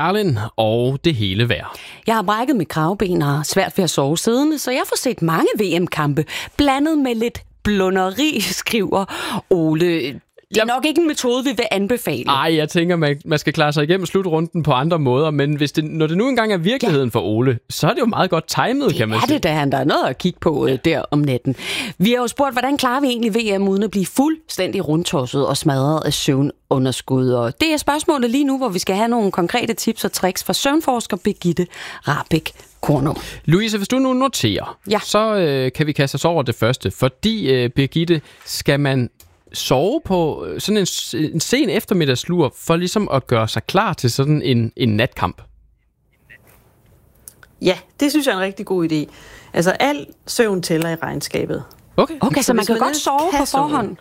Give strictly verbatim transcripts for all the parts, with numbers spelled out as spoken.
Charlin og det hele værd. Jeg har brækket mit kravben og har svært ved at sove siddende, så jeg får set mange V M-kampe, blandet med lidt blunderi, skriver Ole. Det er nok ikke en metode, vi vil anbefale. Nej, jeg tænker, man, man skal klare sig igennem slutrunden på andre måder, men hvis det, når det nu engang er virkeligheden ja. for Ole, så er det jo meget godt timet, det kan man sige. Det er det, der, der er noget at kigge på øh, der om natten. Vi har jo spurgt, hvordan klarer vi egentlig V M uden at blive fuldstændig rundtosset og smadret af søvnunderskud? Og det er spørgsmålet lige nu, hvor vi skal have nogle konkrete tips og tricks fra søvnforsker Birgitte Rahbek Kornum. Louise, hvis du nu noterer, ja. så øh, kan vi kaste os over det første, fordi øh, Birgitte, skal man sove på sådan en, en sen eftermiddagslur for ligesom at gøre sig klar til sådan en, en natkamp? Ja, det synes jeg er en rigtig god idé. Altså, al søvn tæller i regnskabet. Okay, okay så, så man kan man godt sove på forhånd?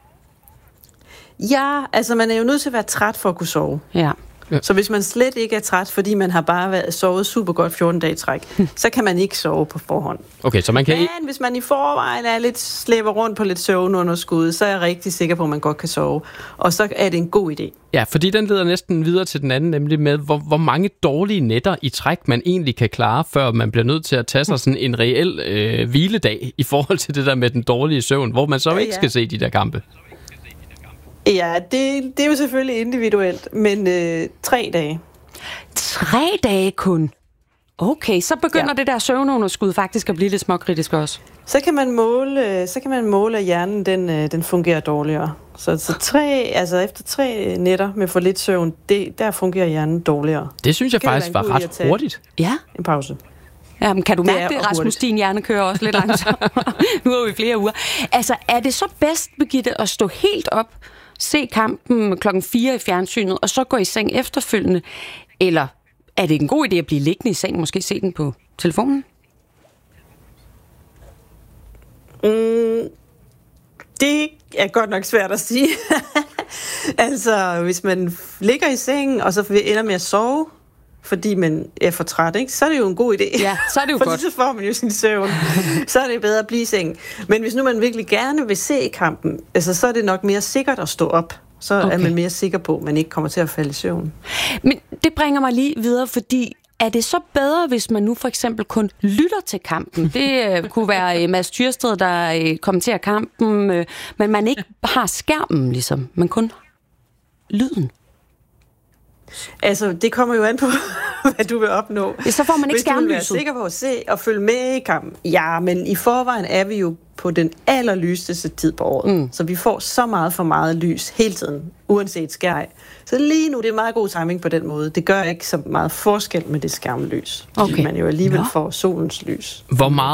Ja, altså man er jo nødt til at være træt for at kunne sove. Ja. Ja. Så hvis man slet ikke er træt, fordi man har bare været, sovet super godt fjorten dage i træk, hm. så kan man ikke sove på forhånd. Okay, så man kan Men hvis man i forvejen er lidt slæber rundt på lidt søvnunderskud, så er jeg rigtig sikker på, at man godt kan sove. Og så er det en god idé. Ja, fordi den leder næsten videre til den anden, nemlig med, hvor, hvor mange dårlige nætter i træk man egentlig kan klare, før man bliver nødt til at tage sig sådan en reel øh, hviledag i forhold til det der med den dårlige søvn, hvor man så ja, ikke ja. skal se de der kampe. Ja, det, det er jo selvfølgelig individuelt, men øh, tre dage. Tre dage kun? Okay, så begynder ja. det der søvnunderskud faktisk at blive lidt småkritisk også. Så kan man måle, så kan man måle, at hjernen den, den fungerer dårligere. Så, så tre, altså efter tre nætter med for lidt søvn, det, der fungerer hjernen dårligere. Det synes jeg det faktisk var ret hurtigt. Ja. En pause. Ja, men kan du mærke det, det Rasmus, din hjerne kører også lidt langsomt. Nu er vi flere uger. Altså, er det så bedst, Birgitte, at stå helt op, se kampen klokken fire i fjernsynet, og så gå i seng efterfølgende? Eller er det en god idé at blive liggende i seng, måske se den på telefonen? Mm, det er godt nok svært at sige. Altså, hvis man ligger i sengen, og så ender med at sove, fordi man er for træt, ikke? Så er det jo en god idé. Ja, så er det jo fordi godt. Så får man jo sin søvn. Så er det bedre at blive i sengen. Men hvis nu man virkelig gerne vil se kampen, altså, så er det nok mere sikkert at stå op. Så okay. er man mere sikker på, at man ikke kommer til at falde i søvn. Men det bringer mig lige videre, fordi er det så bedre, hvis man nu for eksempel kun lytter til kampen? Det uh, kunne være Mads Tyrsted, der uh, kommenterer kampen, uh, men man ikke har skærmen, ligesom, men kun lyden. Altså, det kommer jo an på, hvad du vil opnå. Ja, så får man ikke skærmlyset. Hvis du vil være sikker på at se og følge med i kampen. Ja, men i forvejen er vi jo på den allerlyseste tid på året. Mm. Så vi får så meget for meget lys hele tiden, uanset skærm. Så lige nu, det er meget god timing på den måde. Det gør ikke så meget forskel med det skærmlys. Okay. Fordi man jo alligevel Nå. får solens lys. Hvor meget